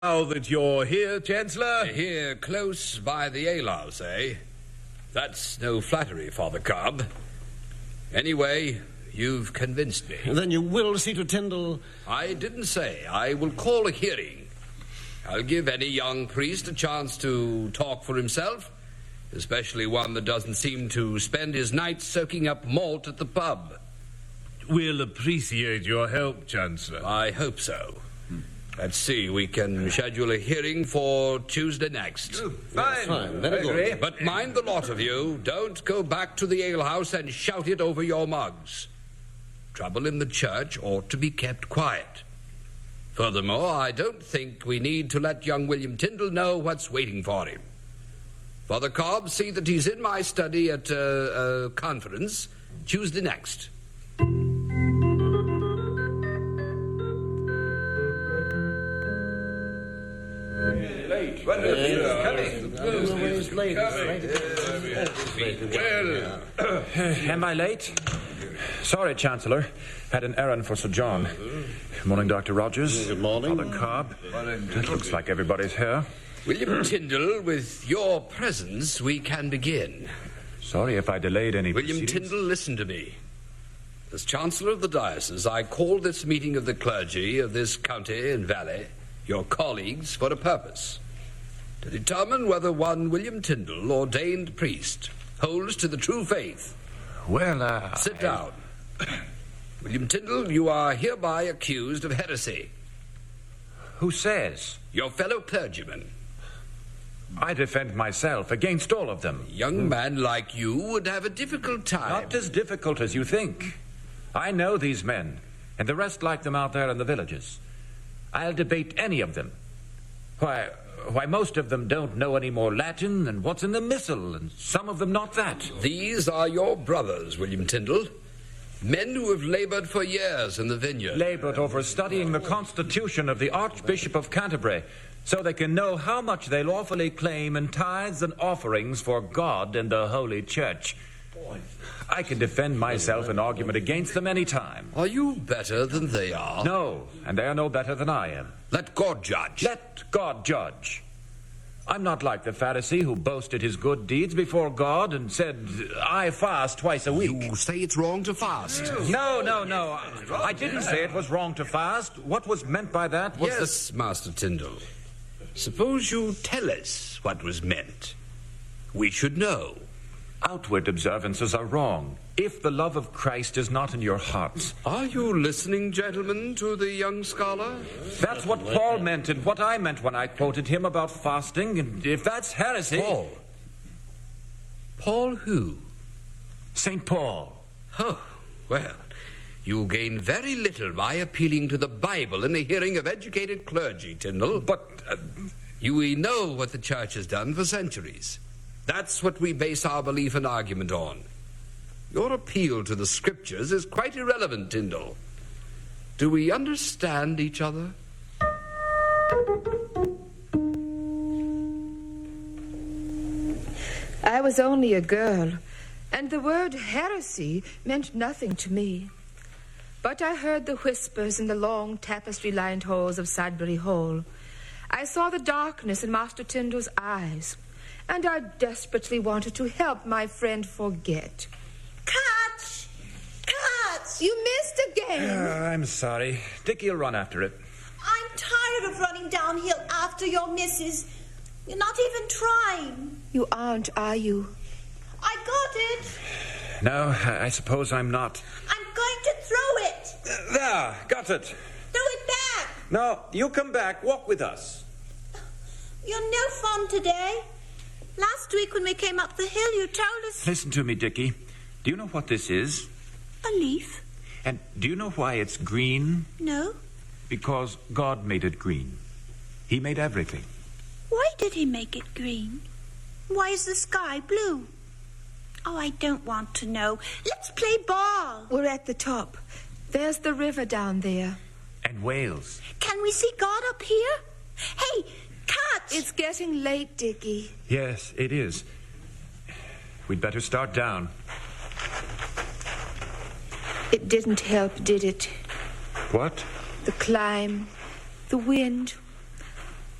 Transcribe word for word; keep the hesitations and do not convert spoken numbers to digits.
Now that you're here, Chancellor... Here, close by the alehouse, eh? That's no flattery, Father Cobb. Anyway, you've convinced me. Then you will see to Tyndall... I didn't say. I will call a hearing. I'll give any young priest a chance to talk for himself, especially one that doesn't seem to spend his nights soaking up malt at the pub. We'll appreciate your help, Chancellor. I hope so. Let's see, we can schedule a hearing for Tuesday next. Oh, fine. Fine, very good. But mind the lot of you, don't go back to the alehouse and shout it over your mugs. Trouble in the church ought to be kept quiet. Furthermore, I don't think we need to let young William Tyndall know what's waiting for him. Father Cobb, see that he's in my study at a uh, uh, conference Tuesday next. Late. Well, am I late? Sorry, Chancellor. Had an errand for Sir John. Morning, Doctor Rogers. Good morning. Father Cobb. It looks like everybody's here. William Tyndall, with your presence, we can begin. Sorry if I delayed any William proceedings. Tyndall, listen to me. As Chancellor of the Diocese, I call this meeting of the clergy of this county and valley, your colleagues, for a purpose. To determine whether one William Tyndall, ordained priest, holds to the true faith. Well, uh... Sit I... down. William Tyndall, you are hereby accused of heresy. Who says? Your fellow clergymen. I defend myself against all of them. A young man like you would have a difficult time. Not as difficult as you think. I know these men, and the rest like them out there in the villages. I'll debate any of them. Why, why, most of them don't know any more Latin than what's in the missal, and some of them not that. These are your brothers, William Tyndall. Men who have labored for years in the vineyard. Labored over studying the Constitution of the Archbishop of Canterbury, so they can know how much they lawfully claim in tithes and offerings for God and the Holy Church. I can defend myself in argument against them any time. Are you better than they are? No, and they are no better than I am. Let God judge. Let God judge. I'm not like the Pharisee who boasted his good deeds before God and said, I fast twice a week. You say it's wrong to fast. No, no, no. I didn't say it was wrong to fast. What was meant by that was Yes, that... Master Tyndall. Suppose you tell us what was meant. We should know. Outward observances are wrong if the love of Christ is not in your hearts. Are you listening, gentlemen, to the young scholar? That's what Paul meant and what I meant when I quoted him about fasting, and if that's heresy... Paul. Paul who? Saint Paul. Oh, well, you'll gain very little by appealing to the Bible in the hearing of educated clergy, Tyndall. But... Uh, you we know what the Church has done for centuries. That's what we base our belief and argument on. Your appeal to the Scriptures is quite irrelevant, Tyndall. Do we understand each other? I was only a girl, and the word heresy meant nothing to me. But I heard the whispers in the long tapestry-lined halls of Sudbury Hall. I saw the darkness in Master Tyndall's eyes, and I desperately wanted to help my friend forget. Catch! Catch! You missed again! Uh, I'm sorry. Dickie'll run after it. I'm tired of running downhill after your missus. You're not even trying. You aren't, are you? I got it. No, I suppose I'm not. I'm going to throw it. Uh, there, got it. Throw it back. No, you come back. Walk with us. You're no fun today. Last week when we came up the hill, you told us... Listen to me, Dickie. Do you know what this is? A leaf? And do you know why it's green? No. Because God made it green. He made everything. Why did he make it green? Why is the sky blue? Oh, I don't want to know. Let's play ball. We're at the top. There's the river down there. And Wales. Can we see God up here? Hey, Catch! It's getting late, Dickie. Yes, it is. We'd better start down. It didn't help, did it? What? The climb, the wind,